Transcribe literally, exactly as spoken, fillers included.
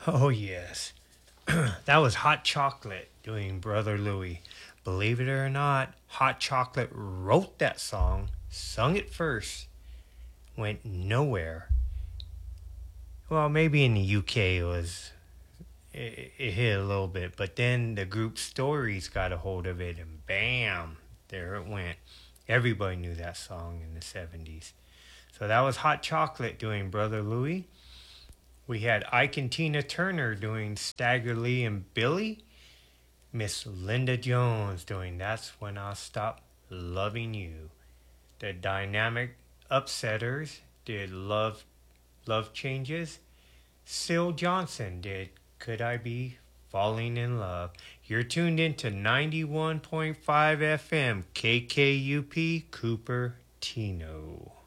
Oh, yes. That was Hot Chocolate doing Brother Louie. Believe it or not, Hot Chocolate wrote that song, sung it first, went nowhere. Well, maybe in the U K it was it, it hit a little bit, but then the group Stories got a hold of it, and bam, there it went. Everybody knew that song in the seventies. So that was Hot Chocolate doing Brother Louie. We had Ike and Tina Turner doing Stagger Lee and Billy. Miss Linda Jones doing That's When I'll Stop Loving You. The Dynamic Upsetters did Love Love Changes. Syl Johnson did Could I Be Falling in Love. You're tuned into ninety-one point five F M K K U P Cooper Tino.